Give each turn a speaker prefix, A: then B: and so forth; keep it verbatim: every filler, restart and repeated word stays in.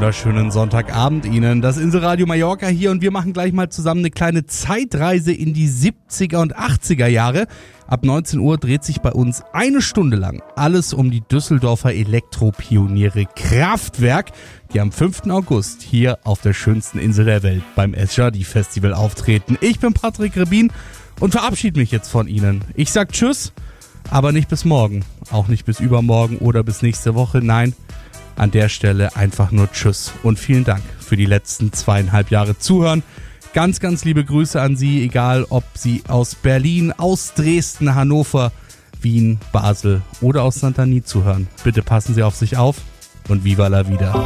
A: wunderschönen Sonntagabend Ihnen. Das Inselradio Mallorca hier und wir machen gleich mal zusammen eine kleine Zeitreise in die siebziger und achtziger Jahre. Ab neunzehn Uhr dreht sich bei uns eine Stunde lang alles um die Düsseldorfer Elektropioniere Kraftwerk, die am fünften August hier auf der schönsten Insel der Welt beim Esjadi Festival auftreten. Ich bin Patrick Rebin und verabschiede mich jetzt von Ihnen. Ich sag Tschüss, aber nicht bis morgen, auch nicht bis übermorgen oder bis nächste Woche, nein. An der Stelle einfach nur Tschüss und vielen Dank für die letzten zweieinhalb Jahre Zuhören. Ganz, ganz liebe Grüße an Sie, egal ob Sie aus Berlin, aus Dresden, Hannover, Wien, Basel oder aus Santani zuhören. Bitte passen Sie auf sich auf und viva la vida.